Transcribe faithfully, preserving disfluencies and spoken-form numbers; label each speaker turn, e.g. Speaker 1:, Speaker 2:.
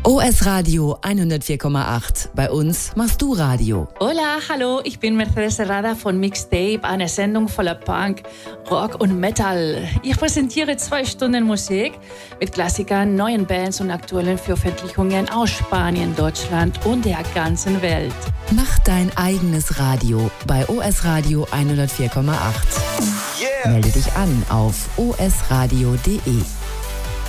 Speaker 1: O S Radio hundertvier Komma acht. Bei uns machst du Radio.
Speaker 2: Hola, hallo, ich bin Mercedes Serrada von Mixtape, eine Sendung voller Punk, Rock und Metal. Ich präsentiere zwei Stunden Musik mit Klassikern, neuen Bands und aktuellen Veröffentlichungen aus Spanien, Deutschland und der ganzen Welt.
Speaker 1: Mach dein eigenes Radio bei O S Radio hundertvier Komma acht. Yeah. Melde dich an auf o s radio punkt d e.